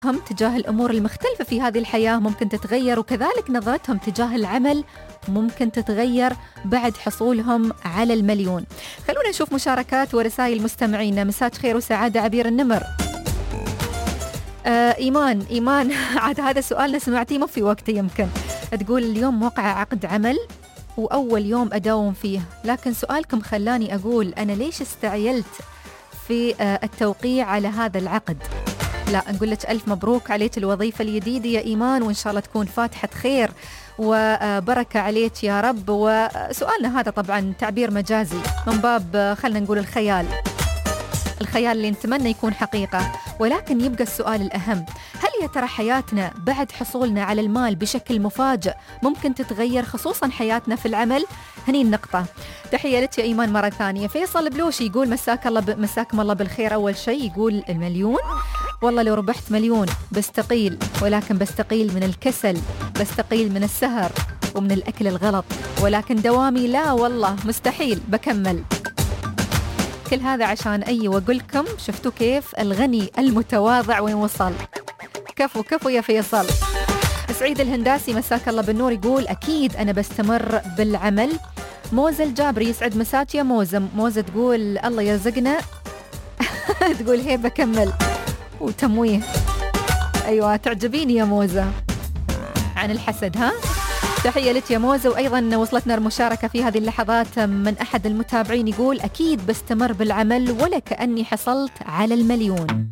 تجاه الأمور المختلفة في هذه الحياة ممكن تتغير، وكذلك نظرتهم تجاه العمل ممكن تتغير بعد حصولهم على المليون. خلونا نشوف مشاركات ورسائل مستمعينا. مساء خير وسعادة عبير النمر. إيمان عاد هذا سؤالنا سمعتيه مو في وقته يمكن. تقول اليوم موقع عقد عمل وأول يوم أداوم فيه، لكن سؤالكم خلاني أقول أنا ليش استعجلت في التوقيع على هذا العقد. لا، نقول لك ألف مبروك عليك الوظيفة الجديدة يا إيمان، وإن شاء الله تكون فاتحة خير وبركة عليك يا رب. وسؤالنا هذا طبعا تعبير مجازي من باب خلنا نقول الخيال اللي نتمنى يكون حقيقة، ولكن يبقى السؤال الأهم، هل يا ترى حياتنا بعد حصولنا على المال بشكل مفاجئ ممكن تتغير، خصوصا حياتنا في العمل؟ هني النقطة. تحية لك يا إيمان مرة ثانية. فيصل بلوشي يقول مساكم الله بالخير. أول شيء يقول المليون، والله لو ربحت مليون بستقيل، ولكن بستقيل من الكسل، بستقيل من السهر ومن الأكل الغلط، ولكن دوامي لا والله مستحيل بكمل. كل هذا عشان وأقول لكم شفتوا كيف الغني المتواضع وين وصل. كفو يا فيصل. سعيد الهنداسي مساك الله بالنور يقول أكيد أنا بستمر بالعمل. موزة الجابري يسعد مساك يا موزة تقول الله يرزقنا تقول هي بكمل وتمويه. أيوة تعجبيني يا موزة عن الحسد ها. تحية لك يا موزة. وأيضا وصلتنا المشاركة في هذه اللحظات من أحد المتابعين يقول أكيد بستمر بالعمل ولا كأني حصلت على المليون.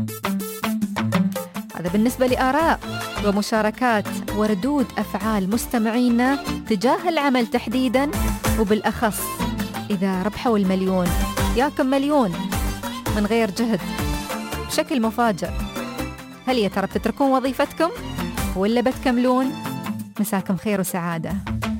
هذا بالنسبة لآراء ومشاركات وردود أفعال مستمعينا تجاه العمل تحديدا، وبالأخص إذا ربحوا المليون. ياكم مليون من غير جهد بشكل مفاجئ، هل يا ترى بتتركون وظيفتكم ولا بتكملون؟ مساكم خير وسعادة.